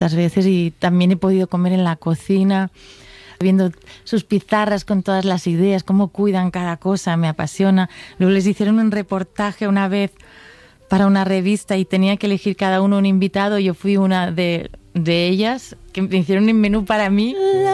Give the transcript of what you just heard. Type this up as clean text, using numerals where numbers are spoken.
veces, y también he podido comer en la cocina, viendo sus pizarras con todas las ideas, cómo cuidan cada cosa, me apasiona. Luego les hicieron un reportaje una vez para una revista y tenía que elegir cada uno un invitado. Yo fui una de ellas, que me hicieron un menú para mí.